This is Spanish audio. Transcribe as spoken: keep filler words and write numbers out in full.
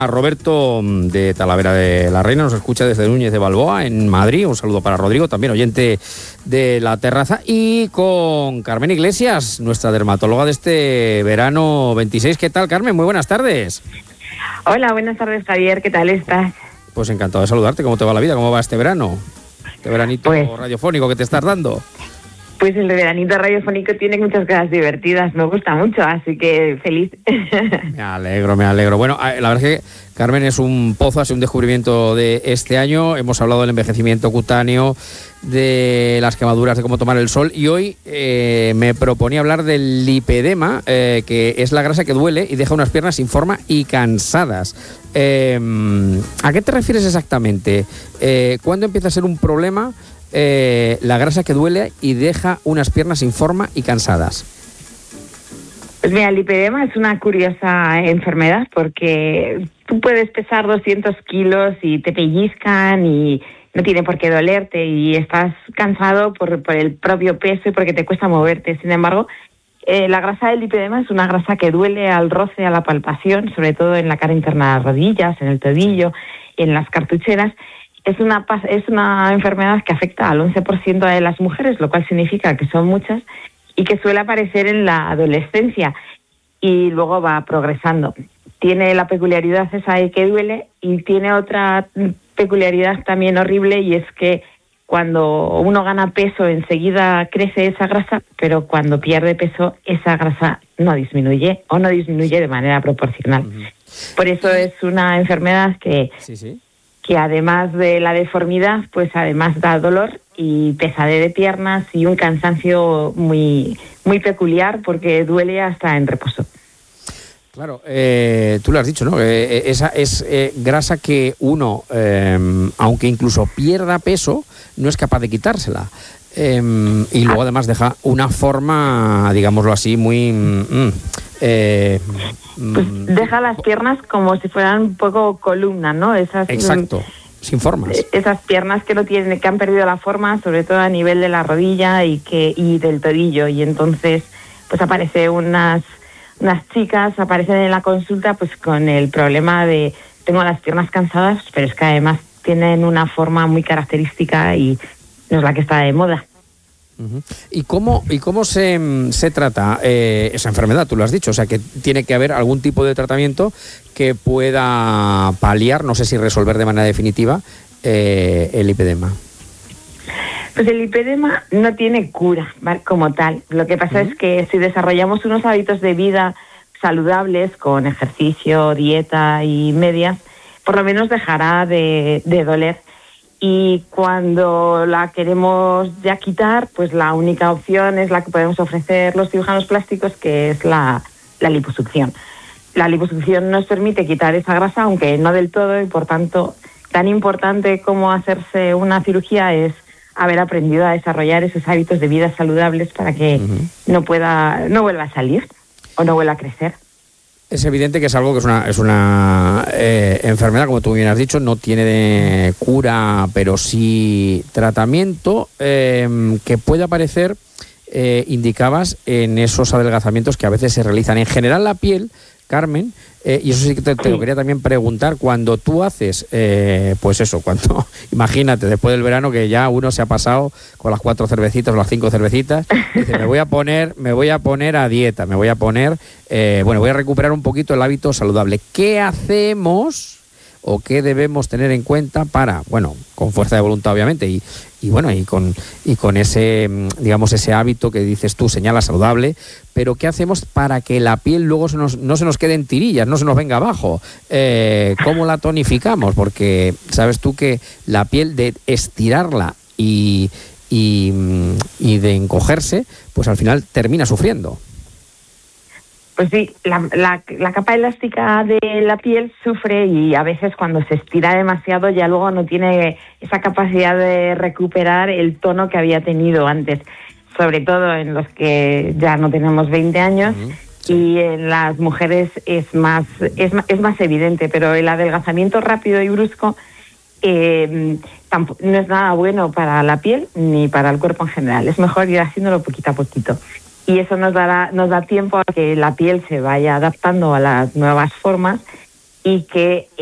A Roberto de Talavera de la Reina, nos escucha desde Núñez de Balboa, en Madrid. Un saludo para Rodrigo, también oyente de La Terraza. Y con Carmen Iglesias, nuestra dermatóloga de este verano veintiséis. ¿Qué tal, Carmen? Muy buenas tardes. Hola, buenas tardes, Javier. ¿Qué tal estás? Pues encantado de saludarte. ¿Cómo te va la vida? ¿Cómo va este verano? Este veranito pues, radiofónico que te estás dando. Pues el veranito radiofónico tiene muchas cosas divertidas, me gusta mucho, así que feliz. Me alegro, me alegro. Bueno, la verdad es que Carmen es un pozo, ha sido un descubrimiento de este año. Hemos hablado del envejecimiento cutáneo, de las quemaduras, de cómo tomar el sol, y hoy eh, me proponía hablar del lipedema, eh, que es la grasa que duele y deja unas piernas sin forma y cansadas. Eh, ¿A qué te refieres exactamente? Eh, ¿Cuándo empieza a ser un problema Eh, la grasa que duele y deja unas piernas sin forma y cansadas? Pues mira, el lipedema es una curiosa enfermedad porque tú puedes pesar doscientos kilos y te pellizcan y no tiene por qué dolerte y estás cansado por, por el propio peso y porque te cuesta moverte. Sin embargo, eh, la grasa del lipedema es una grasa que duele al roce, a la palpación, sobre todo en la cara interna de las rodillas, en el tobillo, en las cartucheras. Es una, es una enfermedad que afecta al once por ciento de las mujeres, lo cual significa que son muchas, y que suele aparecer en la adolescencia y luego va progresando. Tiene la peculiaridad esa de que duele y tiene otra peculiaridad también horrible, y es que cuando uno gana peso enseguida crece esa grasa, pero cuando pierde peso esa grasa no disminuye o no disminuye de manera proporcional. Uh-huh. Por eso es una enfermedad que... Sí, sí. que además de la deformidad, pues además da dolor y pesadez de piernas y un cansancio muy, muy peculiar porque duele hasta en reposo. Claro, eh, tú lo has dicho, ¿no? Eh, esa es eh, grasa que uno, eh, aunque incluso pierda peso, no es capaz de quitársela. Eh, y luego además deja una forma, digámoslo así, muy... Mm, eh, pues deja las piernas como si fueran un poco columnas, ¿no? Esas, exacto, sin formas. Esas piernas que no tienen, que han perdido la forma, sobre todo a nivel de la rodilla y que y del tobillo, y entonces pues aparece unas unas chicas aparecen en la consulta pues con el problema de tengo las piernas cansadas, pero es que además tienen una forma muy característica y no es la que está de moda. Uh-huh. ¿Y cómo, y cómo se, se trata eh, esa enfermedad? Tú lo has dicho, o sea que tiene que haber algún tipo de tratamiento que pueda paliar, no sé si resolver de manera definitiva, eh, el lipedema. Pues el lipedema no tiene cura, ¿vale? Como tal. Lo que pasa uh-huh. es que si desarrollamos unos hábitos de vida saludables con ejercicio, dieta y medias, por lo menos dejará de, de doler. Y cuando la queremos ya quitar, pues la única opción es la que podemos ofrecer los cirujanos plásticos, que es la, la liposucción. La liposucción nos permite quitar esa grasa, aunque no del todo, y por tanto, tan importante como hacerse una cirugía es haber aprendido a desarrollar esos hábitos de vida saludables para que uh-huh. no pueda, no vuelva a salir o no vuelva a crecer. Es evidente que es algo que es una, es una eh, enfermedad, como tú bien has dicho, no tiene cura, pero sí tratamiento, eh, que puede aparecer, eh, indicabas, en esos adelgazamientos que a veces se realizan. En general la piel, Carmen, eh, y eso sí que te, te lo quería también preguntar, cuando tú haces, eh, pues eso, cuando, imagínate, después del verano que ya uno se ha pasado con las cuatro cervecitas o las cinco cervecitas, dice, me voy a poner, me voy a poner a dieta, me voy a poner, eh, bueno, voy a recuperar un poquito el hábito saludable. ¿Qué hacemos o qué debemos tener en cuenta para, bueno, con fuerza de voluntad obviamente, y, y bueno, y con, y con ese, digamos, ese hábito que dices tú, señala saludable, pero qué hacemos para que la piel luego se nos, no se nos quede en tirillas, no se nos venga abajo? Eh, ¿Cómo la tonificamos? Porque sabes tú que la piel, de estirarla y, y, y de encogerse, pues al final termina sufriendo. Pues sí, la, la, la capa elástica de la piel sufre, y a veces cuando se estira demasiado ya luego no tiene esa capacidad de recuperar el tono que había tenido antes, sobre todo en los que ya no tenemos veinte años, uh-huh. sí. Y en las mujeres es más, es, es más evidente, pero el adelgazamiento rápido y brusco eh, tampoco, no es nada bueno para la piel ni para el cuerpo en general. Es mejor ir haciéndolo poquito a poquito. Y eso nos dará, nos da tiempo a que la piel se vaya adaptando a las nuevas formas y que